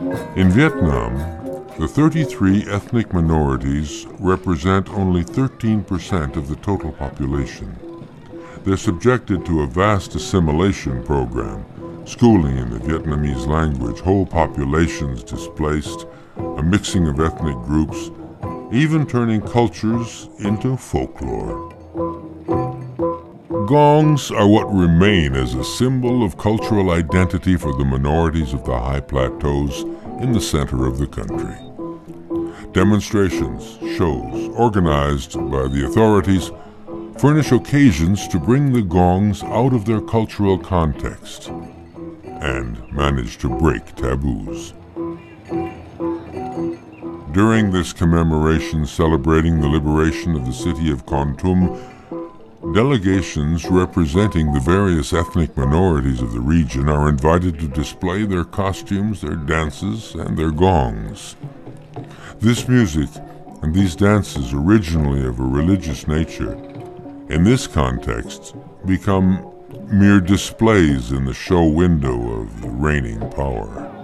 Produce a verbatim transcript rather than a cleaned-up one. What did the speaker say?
In Vietnam, the thirty-three ethnic minorities represent only thirteen percent of the total population. They're subjected to a vast assimilation program, schooling in the Vietnamese language, whole populations displaced, a mixing of ethnic groups, even turning cultures into folklore. Gongs are what remain as a symbol of cultural identity for the minorities of the high plateaus in the center of the country. Demonstrations, shows, organized by the authorities, furnish occasions to bring the gongs out of their cultural context and manage to break taboos. During this commemoration celebrating the liberation of the city of Kon Tum, delegations representing the various ethnic minorities of the region are invited to display their costumes, their dances, and their gongs. This music and these dances, originally of a religious nature, in this context become mere displays in the show window of the reigning power.